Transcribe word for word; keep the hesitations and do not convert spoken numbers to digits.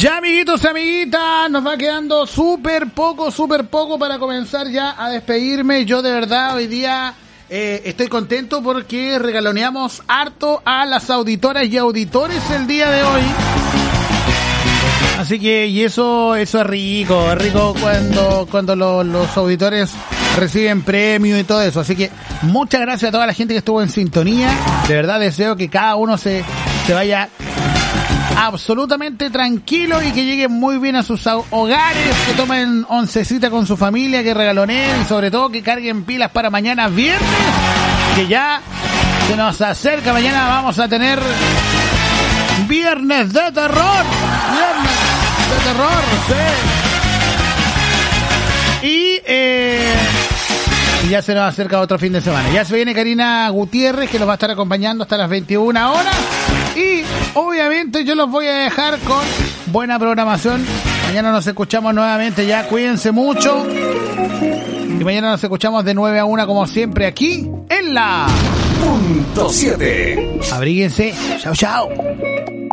Ya, amiguitos y amiguitas, nos va quedando súper poco, súper poco para comenzar ya a despedirme. Yo de verdad hoy día eh, estoy contento porque regaloneamos harto a las auditoras y auditores el día de hoy. Así que, y eso eso es rico, es rico cuando, cuando lo, los auditores reciben premios y todo eso. Así que muchas gracias a toda la gente que estuvo en sintonía. De verdad deseo que cada uno se, se vaya absolutamente tranquilo y que lleguen muy bien a sus hogares, que tomen oncecita con su familia, que regaloneen y sobre todo que carguen pilas para mañana viernes, que ya se nos acerca. Mañana vamos a tener viernes de terror, viernes de terror, sí. Y eh, ya se nos acerca otro fin de semana. Ya se viene Karina Gutiérrez, que nos va a estar acompañando hasta las veintiuna horas. Y obviamente yo los voy a dejar con buena programación. Mañana nos escuchamos nuevamente ya. Cuídense mucho. Y mañana nos escuchamos de nueve a una como siempre aquí en la Punto siete. Abríguense. Chao, chao.